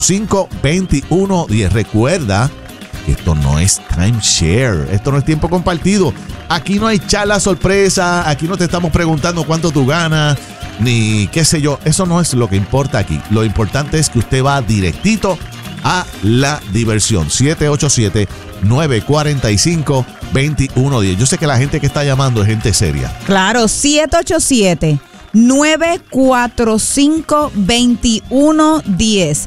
521-10. Recuerda que esto no es timeshare, esto no es tiempo compartido. Aquí no hay charla sorpresa, aquí no te estamos preguntando cuánto tú ganas, ni qué sé yo. Eso no es lo que importa aquí. Lo importante es que usted va directito a la diversión. 787-945-2110. Yo sé que la gente que está llamando es gente seria. Claro, 787-945-2110.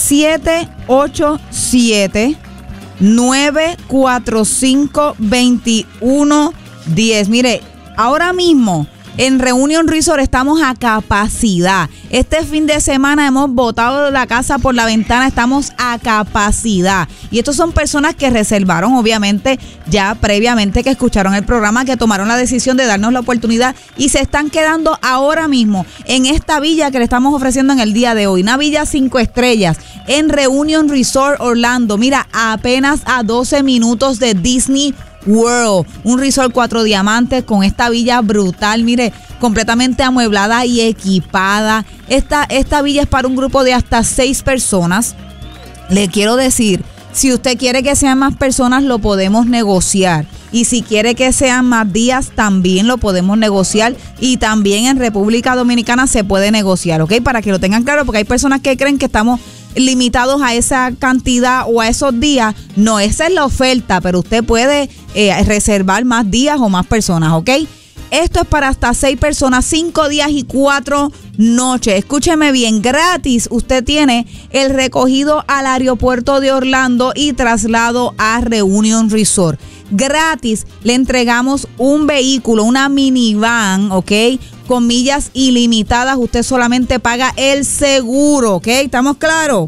787-945-2110. Mire, ahora mismo en Reunion Resort estamos a capacidad. Este fin de semana hemos botado la casa por la ventana, estamos a capacidad. Y estos son personas que reservaron, obviamente, ya previamente, que escucharon el programa, que tomaron la decisión de darnos la oportunidad y se están quedando ahora mismo en esta villa que le estamos ofreciendo en el día de hoy. Una villa 5 estrellas en Reunion Resort Orlando. Mira, apenas a 12 minutos de Disney World, un resort 4 diamantes con esta villa brutal, mire, completamente amueblada y equipada. Esta villa es para un grupo de hasta 6 personas. Le quiero decir, si usted quiere que sean más personas, lo podemos negociar. Y si quiere que sean más días, también lo podemos negociar. Y también en República Dominicana se puede negociar, ¿ok? Para que lo tengan claro, porque hay personas que creen que estamos limitados a esa cantidad o a esos días. No, esa es la oferta, pero usted puede reservar más días o más personas, ¿ok? Esto es para hasta 6 personas, 5 días y 4 noches. Escúcheme bien, gratis usted tiene el recogido al aeropuerto de Orlando y traslado a Reunion Resort. Gratis le entregamos un vehículo, una minivan, ¿ok? Con millas ilimitadas. Usted solamente paga el seguro, ¿ok? ¿Estamos claros?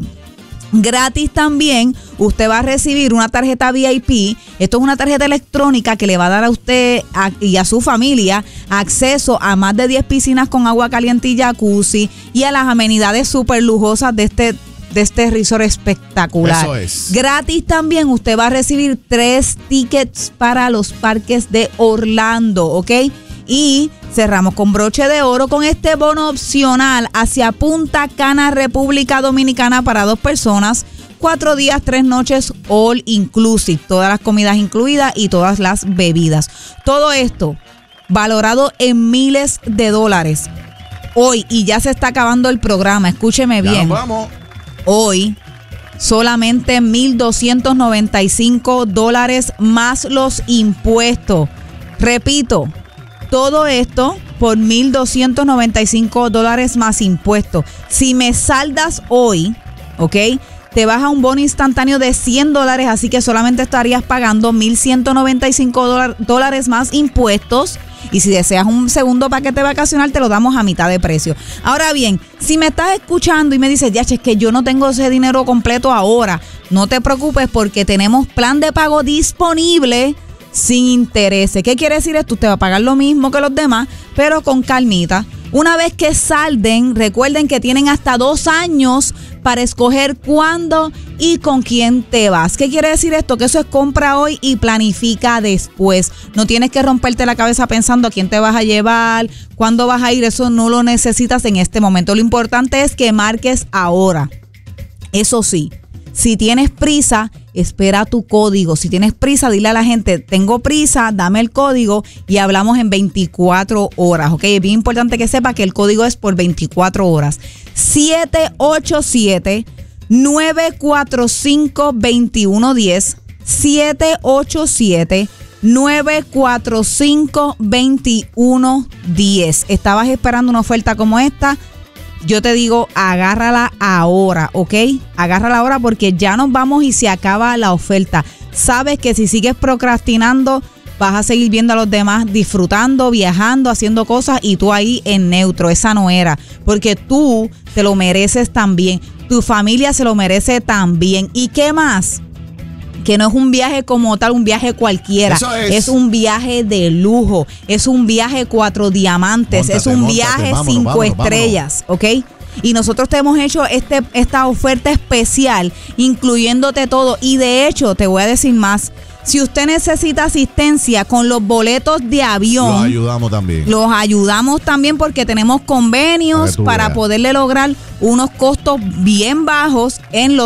Gratis también usted va a recibir una tarjeta VIP. Esto es una tarjeta electrónica que le va a dar a usted y a su familia acceso a más de 10 piscinas con agua caliente y jacuzzi y a las amenidades súper lujosas de este resort espectacular. Eso es. Gratis también usted va a recibir 3 tickets para los parques de Orlando, ¿ok? Y cerramos con broche de oro con este bono opcional hacia Punta Cana, República Dominicana, para 2 personas, 4 días, 3 noches, all inclusive, todas las comidas incluidas y todas las bebidas. Todo esto valorado en miles de dólares. Hoy, y ya se está acabando el programa, escúcheme bien. Ya vamos. Hoy solamente $1,295 más los impuestos. Repito, todo esto por $1,295 más impuestos. Si me saldas hoy, ¿ok? Te baja un bono instantáneo de $100, así que solamente estarías pagando $1,195 más impuestos. Y si deseas un segundo paquete vacacional, te lo damos a mitad de precio. Ahora bien, si me estás escuchando y me dices, ya, es que yo no tengo ese dinero completo ahora, no te preocupes porque tenemos plan de pago disponible sin intereses. ¿Qué quiere decir esto? Usted va a pagar lo mismo que los demás, pero con calmita. Una vez que salden, recuerden que tienen hasta 2 años para escoger cuándo y con quién te vas. ¿Qué quiere decir esto? Que eso es compra hoy y planifica después. No tienes que romperte la cabeza pensando a quién te vas a llevar, cuándo vas a ir. Eso no lo necesitas en este momento. Lo importante es que marques ahora. Eso sí, si tienes prisa, espera tu código. Si tienes prisa, dile a la gente, tengo prisa, dame el código y hablamos en 24 horas, ¿ok? Es bien importante que sepa que el código es por 24 horas. 787-945-2110. 787-945-2110. ¿Estabas esperando una oferta como esta? Yo te digo, agárrala ahora, ¿ok? Agárrala ahora porque ya nos vamos y se acaba la oferta. Sabes que si sigues procrastinando, vas a seguir viendo a los demás disfrutando, viajando, haciendo cosas y tú ahí en neutro. Esa no era, porque tú te lo mereces también. Tu familia se lo merece también. ¿Y qué más? Que no es un viaje como tal, un viaje cualquiera. Es un viaje de lujo, es un viaje 4 diamantes, es un viaje 5 estrellas, ¿ok? Y nosotros te hemos hecho esta oferta especial, incluyéndote todo. Y de hecho, te voy a decir más, Si usted necesita asistencia con los boletos de avión, Los ayudamos también. Los ayudamos también porque tenemos convenios para poderle lograr unos costos bien bajos en los